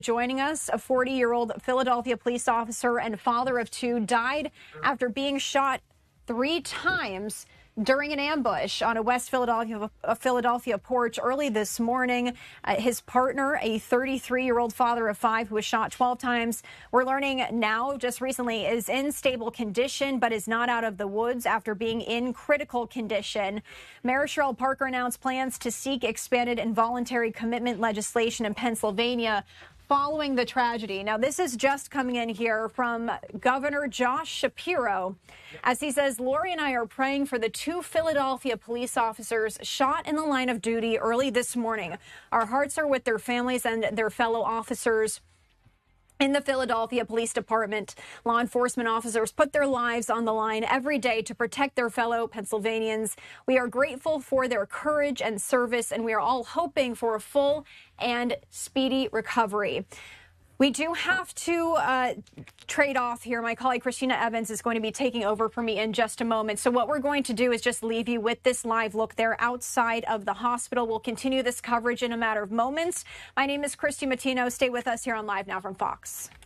Joining us, a 40-year-old Philadelphia police officer and father of two died after being shot 3 times during an ambush on a West Philadelphia porch early this morning. His partner, a 33-year-old father of 5 who was shot 12 times, we're learning now just recently is in stable condition but is not out of the woods after being in critical condition. Mayor Cherelle Parker announced plans to seek expanded involuntary commitment legislation in Pennsylvania following the tragedy. Now, this is just coming in here from Governor Josh Shapiro, as he says, Lori and I are praying for the 2 Philadelphia police officers shot in the line of duty early this morning. Our hearts are with their families and their fellow officers in the Philadelphia Police Department. Law enforcement officers put their lives on the line every day to protect their fellow Pennsylvanians. We are grateful for their courage and service, and we are all hoping for a full and speedy recovery. We do have to trade off here. My colleague Christina Evans is going to be taking over for me in just a moment. So what we're going to do is just leave you with this live look there outside of the hospital. We'll continue this coverage in a matter of moments. My name is Christy Matino. Stay with us here on Live Now from Fox.